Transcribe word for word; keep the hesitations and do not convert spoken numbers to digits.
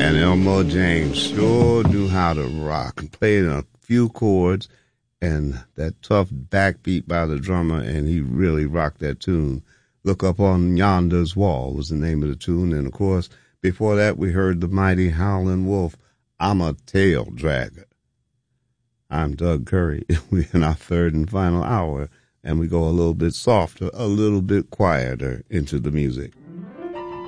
And Elmore James sure knew how to rock and played a few chords and that tough backbeat by the drummer, and he really rocked that tune. Look Up on Yonder's Wall was the name of the tune. And, of course, before that we heard the mighty Howlin' Wolf, I'm a Tail Dragger. I'm Doug Curry. We're in our third and final hour, and we go a little bit softer, a little bit quieter into the music.